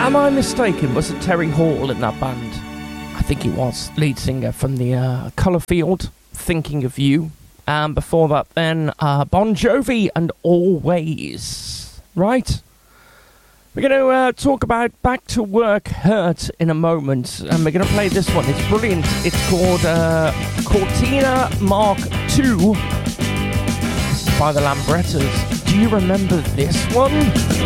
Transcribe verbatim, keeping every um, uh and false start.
Am I mistaken? Was it Terry Hall in that band? I think he was. Lead singer from the uh, Colourfield, Thinking of You. And before that then, uh, Bon Jovi and Always. Right? We're going to uh, talk about Back to Work Hurt in a moment. And we're going to play this one. It's brilliant. It's called uh, Cortina Mark two by the Lambrettas. Do you remember this one?